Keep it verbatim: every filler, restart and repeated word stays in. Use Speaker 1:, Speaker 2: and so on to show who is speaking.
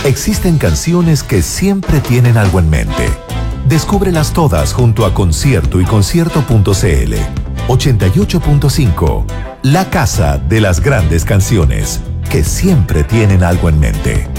Speaker 1: Existen canciones que siempre tienen algo en mente. Descúbrelas todas junto a Concierto y Concierto punto cl. ochenta y ocho punto cinco. La casa de las grandes canciones que siempre tienen algo en mente.